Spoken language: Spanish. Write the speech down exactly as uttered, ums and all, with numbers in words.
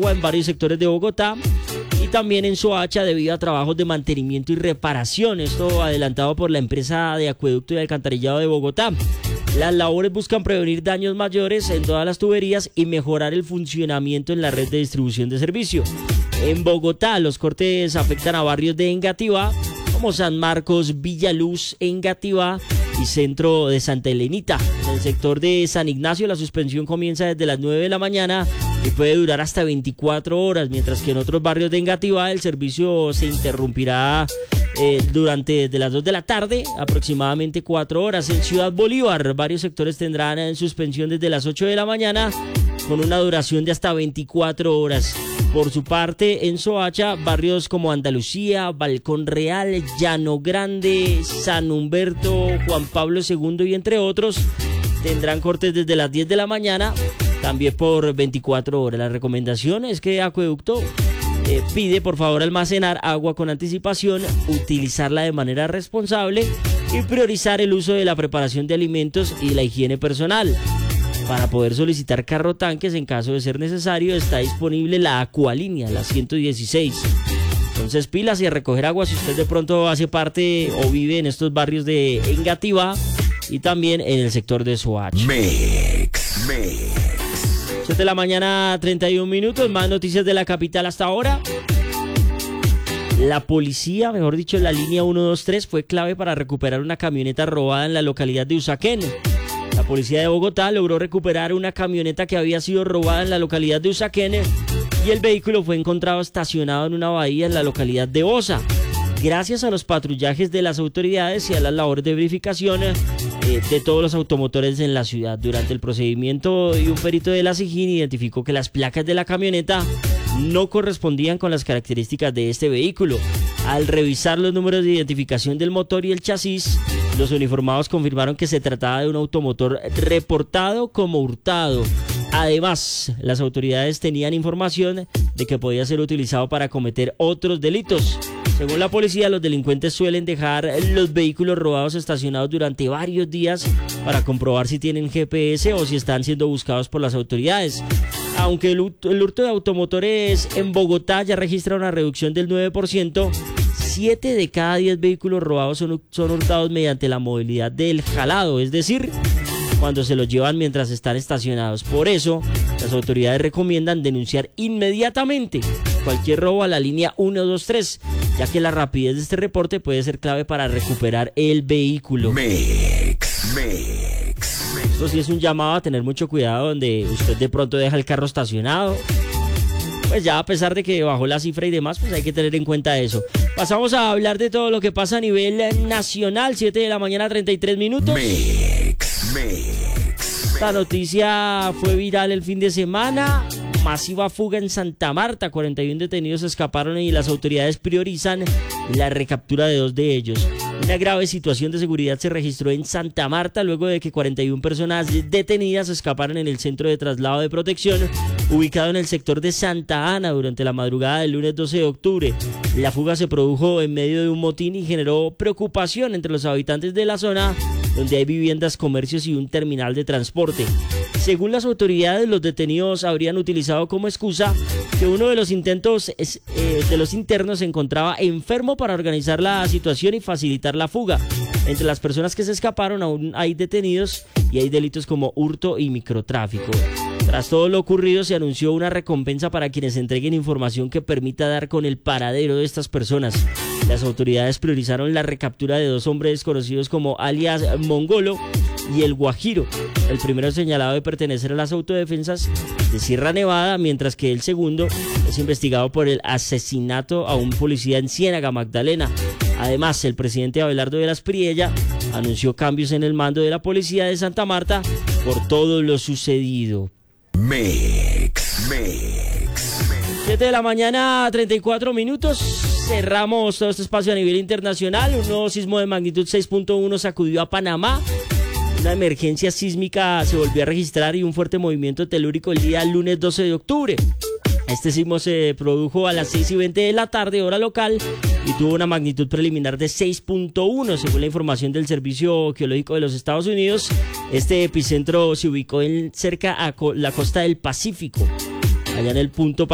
en varios sectores de Bogotá y también en Soacha debido a trabajos de mantenimiento y reparación, esto adelantado por la empresa de acueducto y alcantarillado de Bogotá. Las labores buscan prevenir daños mayores en todas las tuberías y mejorar el funcionamiento en la red de distribución de servicio. En Bogotá los cortes afectan a barrios de Engativá como San Marcos, Villaluz, Engativá y centro de Santa Elenita. En el sector de San Ignacio la suspensión comienza desde las nueve de la mañana y puede durar hasta veinticuatro horas, mientras que en otros barrios de Engativá el servicio se interrumpirá eh, durante desde las dos de la tarde, aproximadamente cuatro horas. En Ciudad Bolívar varios sectores tendrán en suspensión desde las ocho de la mañana con una duración de hasta veinticuatro horas. Por su parte, en Soacha, barrios como Andalucía, Balcón Real, Llano Grande, San Humberto, Juan Pablo segundo y entre otros, tendrán cortes desde las diez de la mañana, también por veinticuatro horas. La recomendación es que Acueducto eh, pide por favor almacenar agua con anticipación, utilizarla de manera responsable y priorizar el uso de la preparación de alimentos y la higiene personal. Para poder solicitar carro tanques en caso de ser necesario está disponible la Acualínea, la ciento dieciséis. Entonces pilas y a recoger agua si usted de pronto hace parte o vive en estos barrios de Engativá y también en el sector de Soacha. Mix, mix. siete de la mañana, treinta y un minutos, más noticias de la capital hasta ahora. La policía, mejor dicho, la línea uno dos tres fue clave para recuperar una camioneta robada en la localidad de Usaquén. La policía de Bogotá logró recuperar una camioneta que había sido robada en la localidad de Usaquén y el vehículo fue encontrado estacionado en una bahía en la localidad de Osa. Gracias a los patrullajes de las autoridades y a las labores de verificación eh, de todos los automotores en la ciudad. Durante el procedimiento y un perito de la SIJIN identificó que las placas de la camioneta no correspondían con las características de este vehículo. Al revisar los números de identificación del motor y el chasis, los uniformados confirmaron que se trataba de un automotor reportado como hurtado. Además, las autoridades tenían información de que podía ser utilizado para cometer otros delitos. Según la policía, los delincuentes suelen dejar los vehículos robados estacionados durante varios días para comprobar si tienen G P S o si están siendo buscados por las autoridades. Aunque el hurto de automotores en Bogotá ya registra una reducción del nueve por ciento, siete de cada diez vehículos robados son, son hurtados mediante la modalidad del jalado, es decir, cuando se los llevan mientras están estacionados. Por eso, las autoridades recomiendan denunciar inmediatamente cualquier robo a la línea uno dos tres, ya que la rapidez de este reporte puede ser clave para recuperar el vehículo. Mix, mix. Esto sí es un llamado a tener mucho cuidado donde usted de pronto deja el carro estacionado. Pues ya a pesar de que bajó la cifra y demás, pues hay que tener en cuenta eso. Pasamos a hablar de todo lo que pasa a nivel nacional, siete de la mañana, treinta y tres minutos. Mix, mix. Esta noticia fue viral el fin de semana. Masiva fuga en Santa Marta, cuarenta y uno detenidos escaparon y las autoridades priorizan la recaptura de dos de ellos. Una grave situación de seguridad se registró en Santa Marta luego de que cuarenta y una personas detenidas escaparon en el centro de traslado de protección ubicado en el sector de Santa Ana durante la madrugada del lunes doce de octubre. La fuga se produjo en medio de un motín y generó preocupación entre los habitantes de la zona, donde hay viviendas, comercios y un terminal de transporte. Según las autoridades, los detenidos habrían utilizado como excusa que uno de los intentos es, eh, de los internos se encontraba enfermo para organizar la situación y facilitar la fuga. Entre las personas que se escaparon aún hay detenidos y hay delitos como hurto y microtráfico. Tras todo lo ocurrido, se anunció una recompensa para quienes entreguen información que permita dar con el paradero de estas personas. Las autoridades priorizaron la recaptura de dos hombres conocidos como alias Mongolo y el Guajiro. El primero señalado de pertenecer a las autodefensas de Sierra Nevada, mientras que el segundo es investigado por el asesinato a un policía en Ciénaga, Magdalena. Además, el presidente Abelardo de las Priella anunció cambios en el mando de la policía de Santa Marta por todo lo sucedido. Mix, mix. siete de la mañana, treinta y cuatro minutos. Cerramos todo este espacio a nivel internacional. Un nuevo sismo de magnitud seis punto uno sacudió a Panamá. Una emergencia sísmica se volvió a registrar y un fuerte movimiento telúrico el día lunes doce de octubre. Este sismo se produjo a las seis y veinte de la tarde, hora local, y tuvo una magnitud preliminar de seis punto uno. Según la información del Servicio Geológico de los Estados Unidos, este epicentro se ubicó en cerca a la costa del Pacífico, allá en el punto